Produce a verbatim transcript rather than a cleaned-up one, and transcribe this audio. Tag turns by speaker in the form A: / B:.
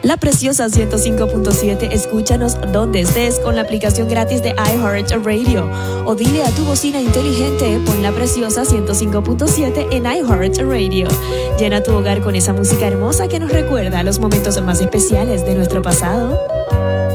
A: La Preciosa ciento cinco punto siete, escúchanos donde estés con la aplicación gratis de iHeartRadio. O dile a tu bocina inteligente, pon La Preciosa ciento cinco punto siete en iHeartRadio. Llena tu hogar con esa música hermosa que nos recuerda a los momentos más especiales de nuestro pasado.